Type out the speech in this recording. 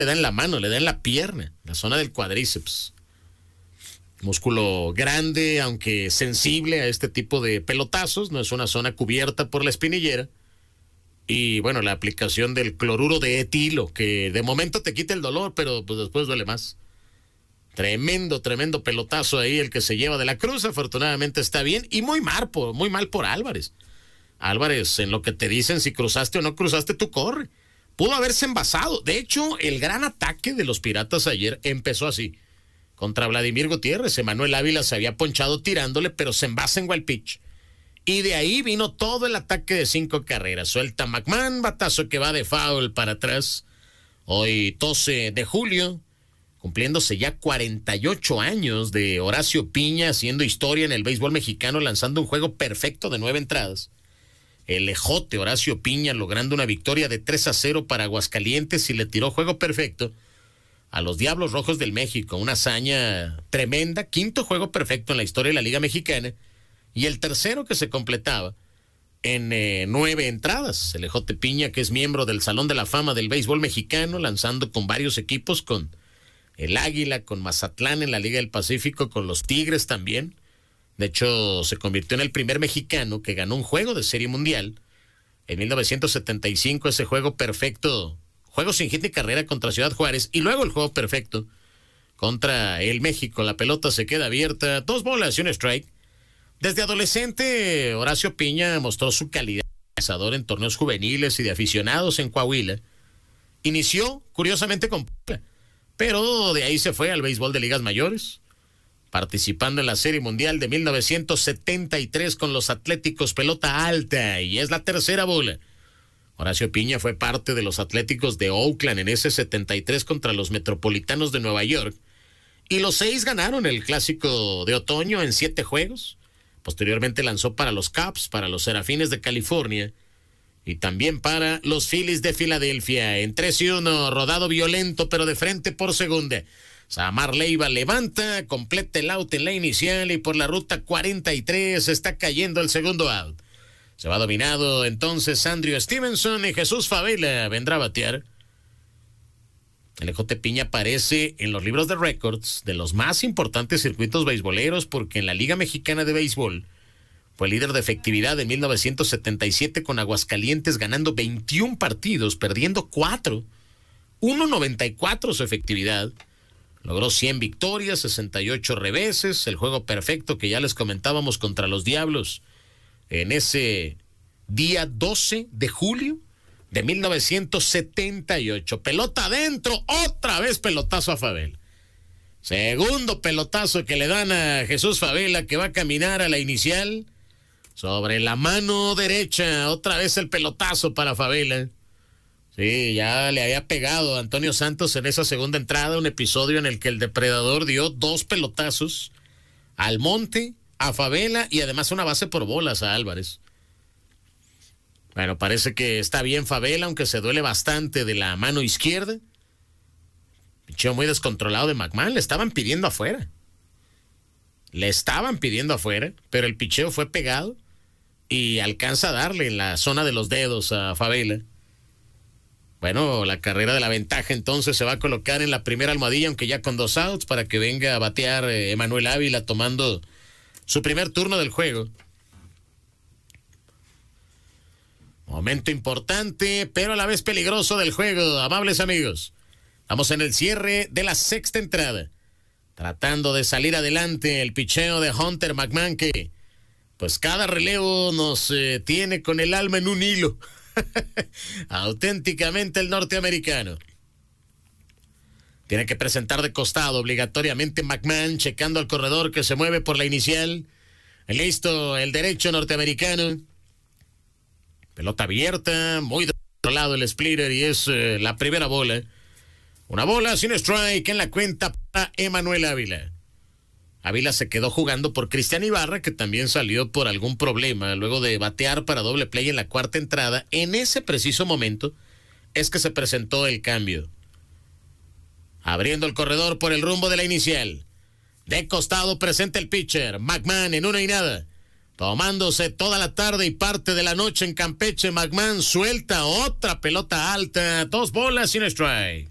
le da en la mano, le da en la pierna, la zona del cuádriceps. Músculo grande, aunque sensible a este tipo de pelotazos, no es una zona cubierta por la espinillera. Y bueno, la aplicación del cloruro de etilo, que de momento te quita el dolor, pero pues después duele más. Tremendo pelotazo ahí el que se lleva de la Cruz. Afortunadamente está bien y muy mal por Álvarez. Álvarez, en lo que te dicen si cruzaste o no cruzaste, tú corre. Pudo haberse envasado. De hecho, el gran ataque de los Piratas ayer empezó así. Contra Vladimir Gutiérrez, Emanuel Ávila se había ponchado tirándole, pero se envasa en wild pitch. Y de ahí vino todo el ataque de 5 carreras. Suelta McMahon, batazo que va de foul para atrás. Hoy 12 de julio, cumpliéndose ya 48 años de Horacio Piña haciendo historia en el béisbol mexicano, lanzando un juego perfecto de 9 entradas. El ejote Horacio Piña logrando una victoria de 3-0 para Aguascalientes y le tiró juego perfecto a los Diablos Rojos del México. Una hazaña tremenda, 5º juego perfecto en la historia de la Liga Mexicana y el tercero que se completaba en 9 entradas. El ejote Piña, que es miembro del Salón de la Fama del béisbol mexicano, lanzando con varios equipos, con el Águila, con Mazatlán en la Liga del Pacífico, con los Tigres también. De hecho, se convirtió en el primer mexicano que ganó un juego de Serie Mundial. En 1975, ese juego perfecto, juego sin hit ni carrera contra Ciudad Juárez, y luego el juego perfecto contra el México. La pelota se queda abierta, 2 bolas y un strike. Desde adolescente, Horacio Piña mostró su calidad de lanzador en torneos juveniles y de aficionados en Coahuila. Inició, curiosamente, con Puebla, pero de ahí se fue al béisbol de ligas mayores, participando en la Serie Mundial de 1973 con los Atléticos Pelota Alta, y es la tercera bola. Horacio Piña fue parte de los Atléticos de Oakland en ese 73 contra los Metropolitanos de Nueva York, y los 6 ganaron el Clásico de Otoño en 7 juegos. Posteriormente lanzó para los Cubs, para los Serafines de California y también para los Phillies de Filadelfia. En 3-1, rodado violento, pero de frente por segunda. Samar Leiva levanta, completa el out en la inicial y por la ruta 43 está cayendo el segundo out. Se va dominado entonces Andrew Stevenson y Jesús Favela vendrá a batear. El ejote Piña aparece en los libros de récords de los más importantes circuitos beisboleros porque en la Liga Mexicana de Béisbol fue líder de efectividad en 1977 con Aguascalientes ganando 21 partidos, perdiendo 4. 1.94 su efectividad. Logró 100 victorias, 68 reveses, el juego perfecto que ya les comentábamos contra los Diablos en ese día 12 de julio de 1978. Pelota adentro, otra vez pelotazo a Favela. Segundo pelotazo que le dan a Jesús Favela, que va a caminar a la inicial. Sobre la mano derecha, otra vez el pelotazo para Favela. Sí, ya le había pegado a Antonio Santos en esa segunda entrada, un episodio en el que el depredador dio 2 pelotazos al monte, a Favela y además una base por bolas a Álvarez. Bueno, parece que está bien Favela, aunque se duele bastante de la mano izquierda. Picheo muy descontrolado de McMahon, le estaban pidiendo afuera. Pero el picheo fue pegado y alcanza a darle en la zona de los dedos a Favela. Bueno, la carrera de la ventaja entonces se va a colocar en la primera almohadilla, aunque ya con 2 outs, para que venga a batear Emanuel Ávila tomando su primer turno del juego. Momento importante, pero a la vez peligroso del juego, amables amigos. Estamos en el cierre de la 6ª entrada. Tratando de salir adelante el picheo de Hunter McMahon, que pues cada relevo nos tiene con el alma en un hilo. Auténticamente el norteamericano. Tiene que presentar de costado obligatoriamente McMahon, checando al corredor que se mueve por la inicial. Listo, el derecho norteamericano. Pelota abierta, muy de otro lado el splitter y es la primera bola. Una bola sin strike en la cuenta para Emanuel Ávila. Ávila se quedó jugando por Cristian Ibarra, que también salió por algún problema luego de batear para doble play en la 4ª entrada. En ese preciso momento es que se presentó el cambio. Abriendo el corredor por el rumbo de la inicial. De costado presenta el pitcher, McMahon en 1-0. Tomándose toda la tarde y parte de la noche en Campeche, McMahon suelta otra pelota alta, 2 bolas sin strike.